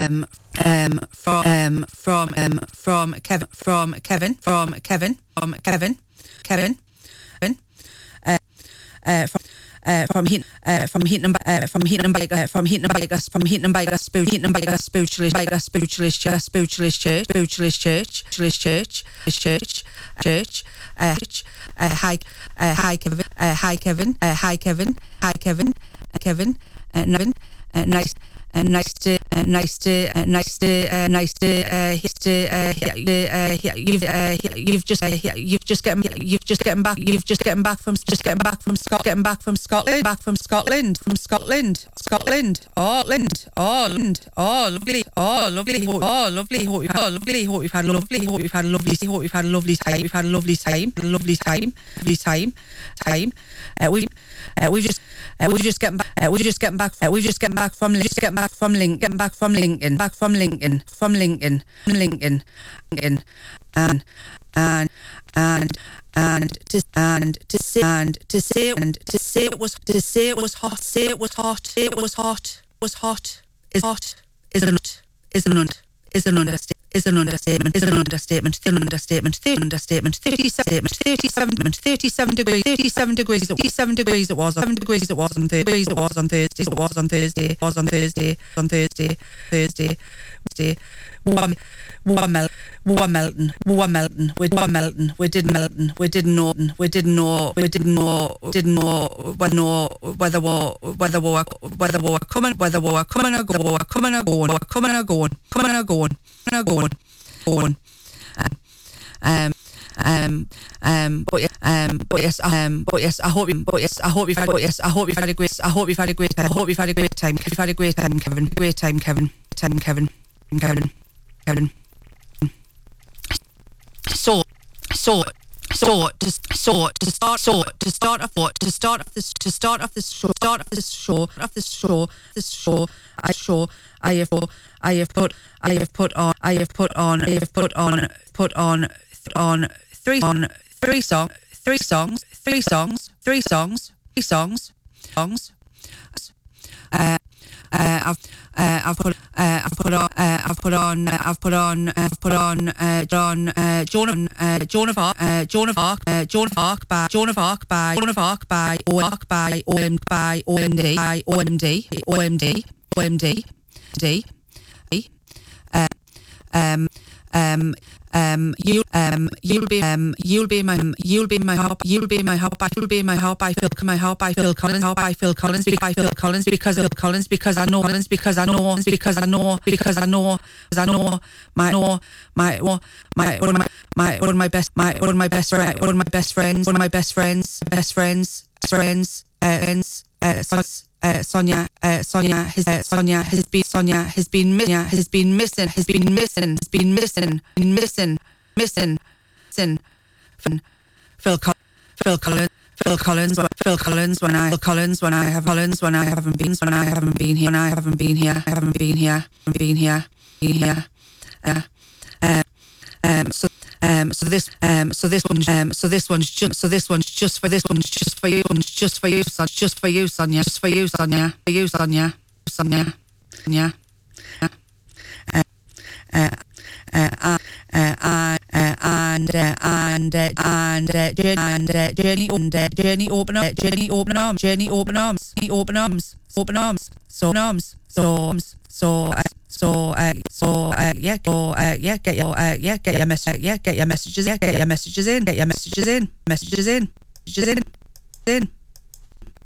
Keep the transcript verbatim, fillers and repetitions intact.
um um from um from um from Kevin from Kevin from Kevin from Kevin Kevin Kevin uh, uh from Uh, from heat, uh, from heat and uh, from heat and uh, from heat and Vegas, from heat and Vegas, spout, heat and Vegas, spiritualist, Vegas, spiritualist, church, spiritualist church, spiritualist church, spiritualist church, church, church, uh, church, uh, hi, uh, hi Kevin, uh, hi Kevin, uh, hi Kevin, hi Kevin, uh, Kevin, uh, Nevin, uh, nice. Uh, nice to, uh, nice to, uh, nice to, uh, nice to, uh, to, uh, uh, you've, uh, you've just, uh, you've just getting, you've just getting back, you've just getting back from, just getting back from Scot, getting back from Scotland, back from Scotland, from Scotland, Scotland, oh, Land, oh, Land, oh, lovely, oh, lovely, oh, lovely, oh, lovely, hope you've had lovely, hope you've had a lovely, hope you've had a lovely time, we've had a lovely time, lovely time, lovely time, time, uh, we, uh, we've just, uh, we've just getting back, uh, we've just getting back, uh, we've just getting back from, just getting back from Lincoln, getting back from Lincoln, back from Lincoln, from Lincoln, Lincoln, Lincoln, and and and and to and to say and to say and to say it was to say it was hot, say it was hot, say it was hot, was hot, is hot, is an is an is an understatement. Is an understatement. Is an understatement. An understatement. An understatement. Thirty-seven. Thirty-seven. Thirty-seven degrees. Thirty-seven degrees. Thirty-seven degrees. It was. Seven degrees. It was on Thursday. It was on Thursday. It was on Thursday. It was on Thursday. On Thursday. Thursday. Thursday. Warm. Warm melt. Warm melting. Warm melting. We warm melting. We didn't melting. We didn't know. We didn't know. We didn't know. Didn't know whether know whether we whether we whether we were coming whether we were coming or going coming or going coming or going coming or going. Going, going, um, um, um, but yes, um, but yes, um, but yes, I hope, but yes, I hope you've had, but yes, I hope you've had a great, I hope you've had a great, I hope you've had a great time, you've had a great time, Kevin, great time, Kevin, time, Kevin, Kevin, Kevin. So, so. So to so to start so to start off what to start off this to start off this show start off this show off this show this show I show I have I have put I have put on I have put on I have put on put on on three on three song three songs three songs three songs three songs songs uh uh I've uh, I've put uh, I've put on uh, I've put on uh, I've put on uh, I've put on uh, John uh, Joan of uh, Joan of Arc uh, Joan of Arc uh, Joan of Arc by Joan of Arc by Joan of Arc by O Arc by O M by O M D by O M D O M D O M D D uh, um um um you um you'll be um you'll be my you'll be my help you'll be my help I you'll be my help I feel my help I Phil Collins help I Phil Collins by Phil Collins because of Collins because I know Collins because I know because I know because I know because I know my know my my one of my my one of my best my one of my best friend one of my best friends one of my best friends best friends friends uh, friends uh, Uh, Sonia, uh, Sonia, has uh, Sonia has been Sonia has been missing, has been missing, has been missing, has been missing, been missing, missing, missing. Phil, Phil, Phil Collins, Phil Collins, Phil Collins. When I Phil Collins, when I have Collins, when I haven't been, when I haven't been here, when I haven't been here, I haven't been here, been here, been here. Uh, uh, um, so. Um, so this, um, so this one, um, so this one's just, so this one's just for this one's just for you, one's just for you, son, just for you, Sonia, just for you, Sonia, for you, Sonia, Sonia, Sonia. Uh, uh, uh, uh, uh, uh, and uh, and uh, and uh, and uh, journey and uh, journey open up, journey open arms, journey open arms, journey open arms, open arms, so arms, so arms, so. Uh, So, uh, so, uh, yeah, go, uh, yeah, get your, uh, yeah, get your message, yeah, get your messages, yeah, get your messages in, get your messages in, messages in, messages in, in.